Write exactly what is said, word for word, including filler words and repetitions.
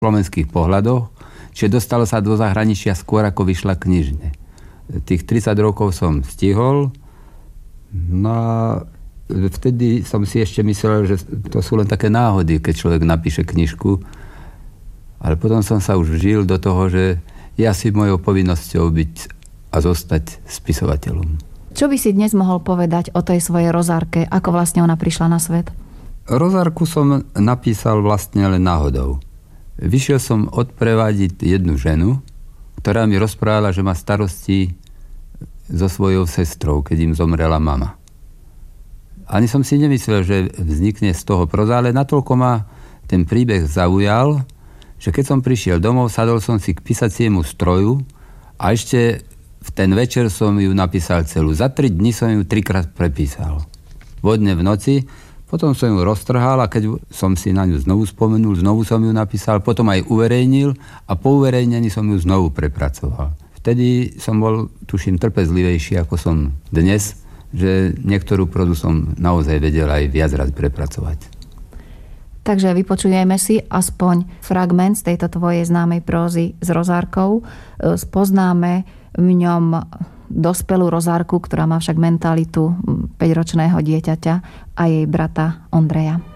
slovenských pohľadoch, čiže dostalo sa do zahraničia skôr, ako vyšla knižne. Tých tridsať rokov som stihol, no a vtedy som si ešte myslel, že to sú len také náhody, keď človek napíše knižku, ale potom som sa už vžil do toho, že je asi mojou povinnosťou byť a zostať spisovateľom. Čo by si dnes mohol povedať o tej svojej Rozárke? Ako vlastne ona prišla na svet? Rozárku som napísal vlastne len náhodou. Vyšiel som odprevádiť jednu ženu, ktorá mi rozprávala, že má starosti so svojou sestrou, keď im zomrela mama. Ani som si nemyslel, že vznikne z toho proza, ale natoľko ma ten príbeh zaujal, že keď som prišiel domov, sadol som si k písaciemu stroju a ešte v ten večer som ju napísal celú. Za tri dni som ju trikrát prepísal. Vodne v noci. Potom som ju roztrhal a keď som si na ňu znovu spomenul, znovu som ju napísal, potom aj uverejnil a po uverejnení som ju znovu prepracoval. Vtedy som bol, tuším, trpezlivejší, ako som dnes, že niektorú prozu som naozaj vedel aj viac raz prepracovať. Takže vypočujeme si aspoň fragment z tejto tvojej známej prózy s Rozárkou. Spoznáme v ňom dospelú Rozárku, ktorá má však mentalitu päťročného dieťaťa a jej brata Ondreja.